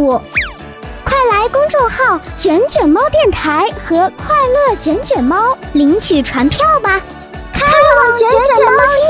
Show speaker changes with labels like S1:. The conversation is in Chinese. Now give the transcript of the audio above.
S1: 物。快来公众号“卷卷猫电台”和“快乐卷卷猫”领取传票吧！开往卷卷猫星